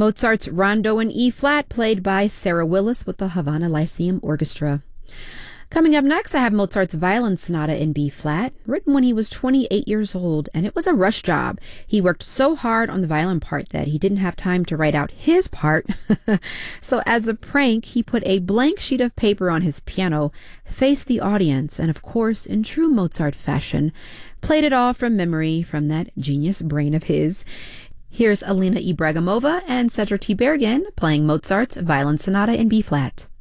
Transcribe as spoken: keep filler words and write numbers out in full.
Mozart's Rondo in E flat, played by Sarah Willis with the Havana Lyceum Orchestra. Coming up next, I have Mozart's Violin Sonata in B flat, written when he was twenty-eight years old, and it was a rush job. He worked so hard on the violin part that he didn't have time to write out his part. So as a prank, he put a blank sheet of paper on his piano, faced the audience, and of course, in true Mozart fashion, played it all from memory from that genius brain of his. Here's Alina Ibragimova and Cedric T. Bergen playing Mozart's Violin Sonata in B flat.